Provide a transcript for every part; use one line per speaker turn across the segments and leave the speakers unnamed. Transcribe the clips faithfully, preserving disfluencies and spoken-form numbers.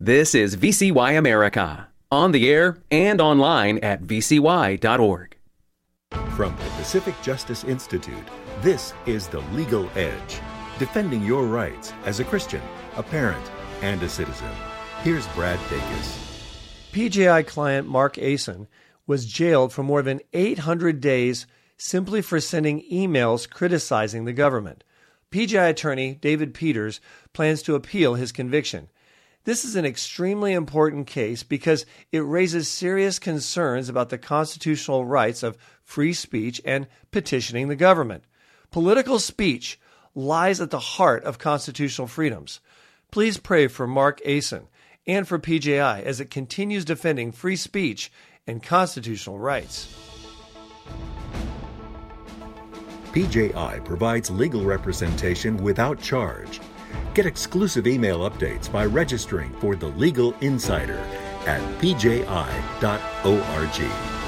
This is V C Y America, on the air and online at v c y dot org.
From the Pacific Justice Institute, this is The Legal Edge, defending your rights as a Christian, a parent, and a citizen. Here's Brad Dacus.
P J I client Mark Asen was jailed for more than eight hundred days simply for sending emails criticizing the government. P J I attorney David Peters plans to appeal his conviction. This is an extremely important case because it raises serious concerns about the constitutional rights of free speech and petitioning the government. Political speech lies at the heart of constitutional freedoms. Please pray for Mark Asen and for P J I as it continues defending free speech and constitutional rights.
P J I provides legal representation without charge. Get exclusive email updates by registering for The Legal Insider at p j i dot org.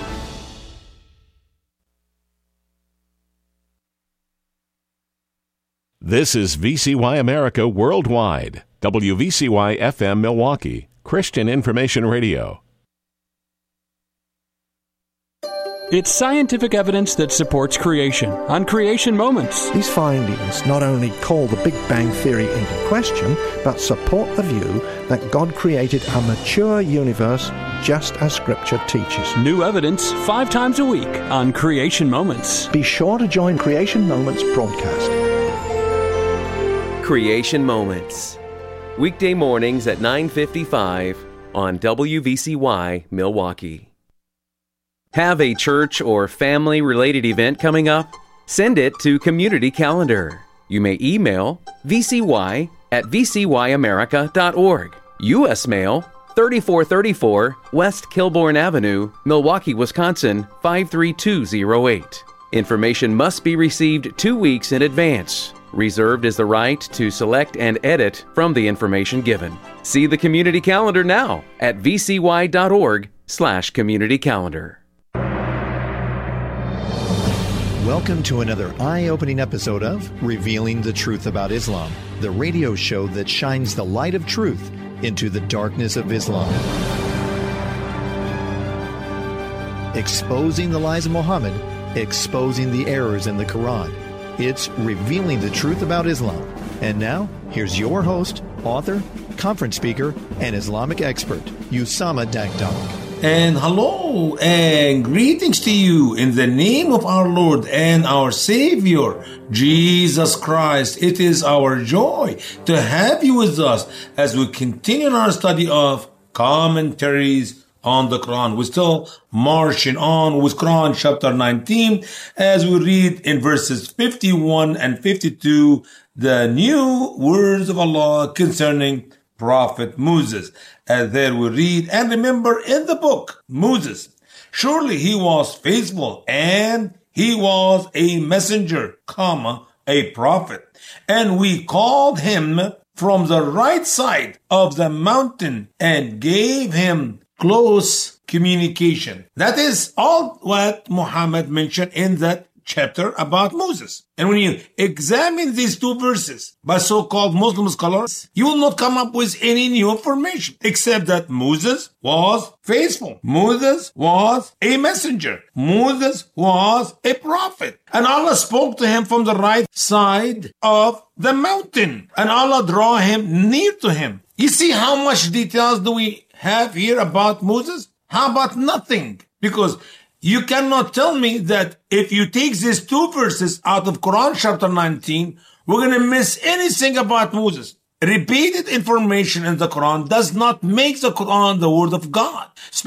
This is V C Y America Worldwide, W V C Y F M Milwaukee, Christian Information Radio.
It's scientific evidence that supports creation on Creation Moments.
These findings not only call the Big Bang Theory into question, but support the view that God created a mature universe just as Scripture teaches.
New evidence five times a week on Creation Moments.
Be sure to join Creation Moments broadcast.
Creation Moments, weekday mornings at nine fifty-five on W V C Y Milwaukee. Have a church or family-related event coming up? Send it to Community Calendar. You may email v c y at v c y america dot org. U S Mail, thirty-four thirty-four West Kilbourne Avenue, Milwaukee, Wisconsin, five three two zero eight. Information must be received two weeks in advance. Reserved is the right to select and edit from the information given. See the Community Calendar now at v c y dot org slash community calendar.
Welcome to another eye-opening episode of Revealing the Truth About Islam, the radio show that shines the light of truth into the darkness of Islam. Exposing the lies of Muhammad, exposing the errors in the Quran. It's Revealing the Truth About Islam. And now, here's your host, author, conference speaker, and Islamic expert, Usama Dagdag.
And hello and greetings to you in the name of our Lord and our Savior, Jesus Christ. It is our joy to have you with us as we continue our study of commentaries on the Quran. We're still marching on with Quran chapter nineteen as we read in verses fifty-one and fifty-two the new words of Allah concerning Prophet Moses. And there we read, and remember in the book, Moses, surely he was faithful and he was a messenger, comma, a prophet. And we called him from the right side of the mountain and gave him close communication. That is all what Muhammad mentioned in that chapter about Moses. And when you examine these two verses by so-called Muslim scholars, you will not come up with any new information except that Moses was faithful. Moses was a messenger. Moses was a prophet. And Allah spoke to him from the right side of the mountain. And Allah draw him near to him. You see how much details do we have here about Moses? How about nothing? Because you cannot tell me that if you take these two verses out of Quran chapter nineteen, we're going to miss anything about Moses. Repeated information in the Quran does not make the Quran the word of God.